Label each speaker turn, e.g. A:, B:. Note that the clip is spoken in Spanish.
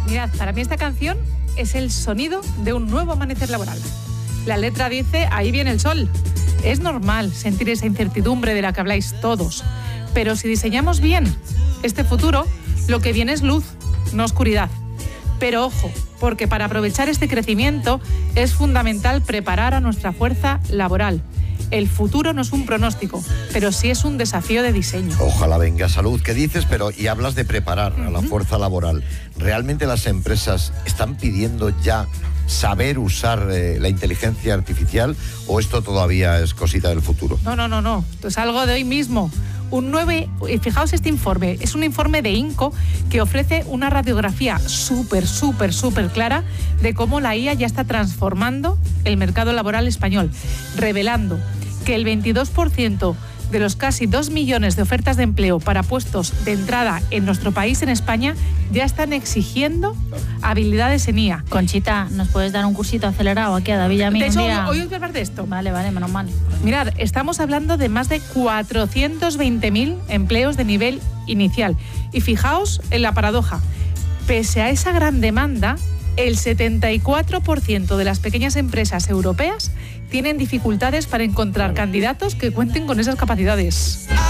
A: Mirad, para mí esta canción es el sonido de un nuevo amanecer laboral. La letra dice, ahí viene el sol. Es normal sentir esa incertidumbre de la que habláis todos, pero si diseñamos bien este futuro, lo que viene es luz, no oscuridad. Pero ojo, porque para aprovechar este crecimiento es fundamental preparar a nuestra fuerza laboral. El futuro no es un pronóstico, pero sí es un desafío de diseño.
B: Ojalá venga salud, ¿qué dices? Pero y hablas de preparar a la fuerza laboral. ¿Realmente las empresas están pidiendo ya saber usar la inteligencia artificial o esto todavía es cosita del futuro?
A: No. Esto es algo de hoy mismo. Fijaos este informe, es un informe de INCO que ofrece una radiografía súper clara de cómo la IA ya está transformando el mercado laboral español, revelando que el 22% de los casi 2 millones de ofertas de empleo para puestos de entrada en nuestro país, en España, ya están exigiendo habilidades en IA.
C: Conchita, ¿nos puedes dar un cursito acelerado aquí a David y a mí?
A: De hecho, hoy os voy a hablar de esto.
C: Vale, menos mal.
A: Mirad, estamos hablando de más de 420.000 empleos de nivel inicial. Y fijaos en la paradoja. Pese a esa gran demanda, el 74% de las pequeñas empresas europeas tienen dificultades para encontrar candidatos que cuenten con esas capacidades.